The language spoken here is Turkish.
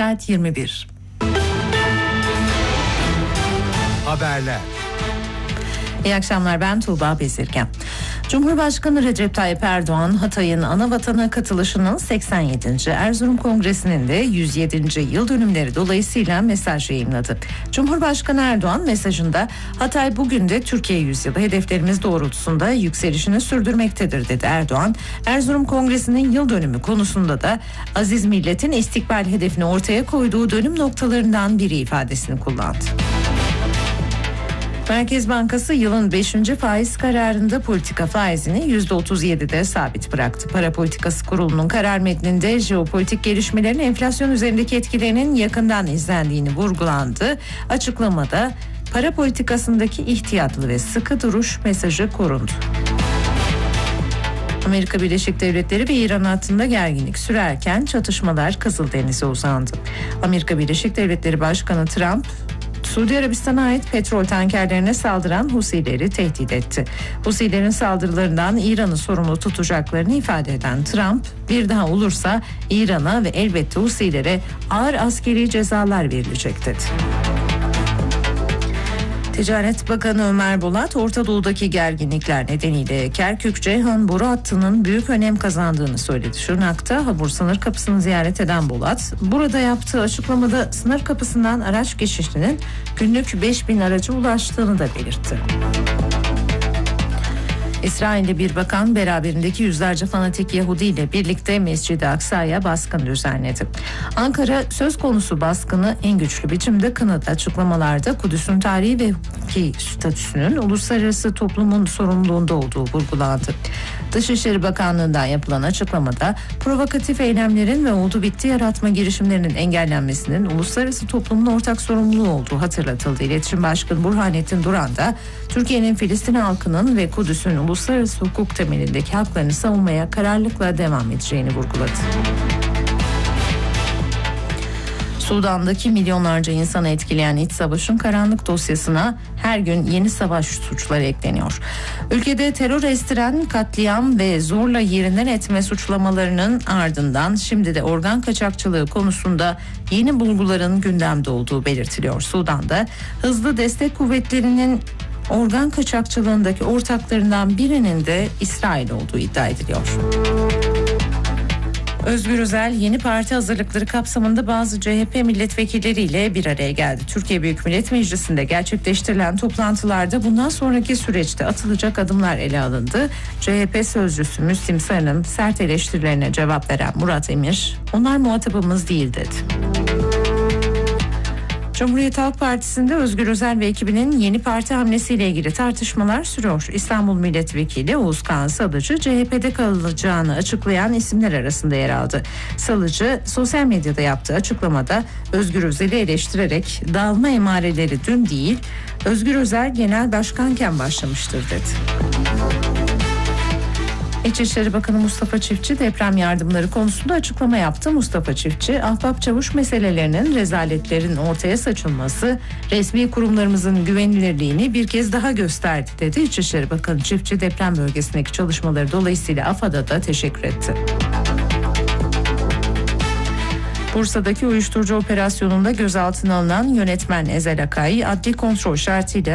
saat 21. Haberler. İyi akşamlar, ben Tuğba Bezirgen. Cumhurbaşkanı Recep Tayyip Erdoğan, Hatay'ın Anavatana katılışının 87. Erzurum Kongresi'nin de 107. yıl dönümleri dolayısıyla mesaj yayımladı. Cumhurbaşkanı Erdoğan mesajında Hatay bugün de Türkiye yüzyılı hedeflerimiz doğrultusunda yükselişini sürdürmektedir dedi Erdoğan. Erzurum Kongresi'nin yıl dönümü konusunda da aziz milletin istikbal hedefini ortaya koyduğu dönüm noktalarından biri ifadesini kullandı. Merkez Bankası yılın 5. faiz kararında politika faizini %37'de sabit bıraktı. Para Politikası Kurulu'nun karar metninde jeopolitik gelişmelerin enflasyon üzerindeki etkilerinin yakından izlendiğini vurgulandı. Açıklamada para politikasındaki ihtiyatlı ve sıkı duruş mesajı korundu. Amerika Birleşik Devletleri ve İran hattında gerginlik sürerken çatışmalar Kızıldeniz'e uzandı. Amerika Birleşik Devletleri Başkanı Trump, Suudi Arabistan'a ait petrol tankerlerine saldıran Husileri tehdit etti. Husilerin saldırılarından İran'ı sorumlu tutacaklarını ifade eden Trump, bir daha olursa İran'a ve elbette Husilere ağır askeri cezalar verilecek dedi. Ticaret Bakanı Ömer Bolat, Orta Doğu'daki gerginlikler nedeniyle Kerkük-Ceyhan boru hattının büyük önem kazandığını söyledi. Şırnak'ta Habur sınır kapısını ziyaret eden Bolat, burada yaptığı açıklamada sınır kapısından araç geçişinin günlük 5000 araca ulaştığını da belirtti. İsrail'de bir bakan beraberindeki yüzlerce fanatik Yahudi ile birlikte Mescid-i Aksa'ya baskın düzenledi. Ankara söz konusu baskını en güçlü biçimde kınadı. Açıklamalarda Kudüs'ün tarihi ve hukuki statüsünün uluslararası toplumun sorumluluğunda olduğu vurgulandı. Dışişleri Bakanlığı'ndan yapılan açıklamada provokatif eylemlerin ve oldu bitti yaratma girişimlerinin engellenmesinin uluslararası toplumun ortak sorumluluğu olduğu hatırlatıldı. İletişim Başkanı Burhanettin Duran da Türkiye'nin Filistin halkının ve Kudüs'ün uluslararası hukuk temelindeki haklarını savunmaya kararlılıkla devam edeceğini vurguladı. Sudan'daki milyonlarca insanı etkileyen iç savaşın karanlık dosyasına her gün yeni savaş suçları ekleniyor. Ülkede terör estiren katliam ve zorla yerinden etme suçlamalarının ardından şimdi de organ kaçakçılığı konusunda yeni bulguların gündemde olduğu belirtiliyor. Sudan'da hızlı destek kuvvetlerinin organ kaçakçılığındaki ortaklarından birinin de İsrail olduğu iddia ediliyor. Özgür Özel yeni parti hazırlıkları kapsamında bazı CHP milletvekilleriyle bir araya geldi. Türkiye Büyük Millet Meclisi'nde gerçekleştirilen toplantılarda bundan sonraki süreçte atılacak adımlar ele alındı. CHP sözcüsü Müslim Sarı'nın sert eleştirilerine cevap veren Murat Emir, "Onlar muhatabımız değil" dedi. Cumhuriyet Halk Partisi'nde Özgür Özel ve ekibinin yeni parti hamlesiyle ilgili tartışmalar sürüyor. İstanbul Milletvekili Oğuzkan Salıcı CHP'de kalacağını açıklayan isimler arasında yer aldı. Salıcı sosyal medyada yaptığı açıklamada Özgür Özel'i eleştirerek dağılma emareleri dün değil, Özgür Özel genel başkanken başlamıştır dedi. İçişleri Bakanı Mustafa Çiftçi deprem yardımları konusunda açıklama yaptı. Mustafa Çiftçi, ahbap çavuş meselelerinin, rezaletlerin ortaya saçılması resmi kurumlarımızın güvenilirliğini bir kez daha gösterdi dedi. İçişleri Bakanı Çiftçi deprem bölgesindeki çalışmaları dolayısıyla AFAD'a da teşekkür etti. Bursa'daki uyuşturucu operasyonunda gözaltına alınan yönetmen Ezel Akay adli kontrol şartıyla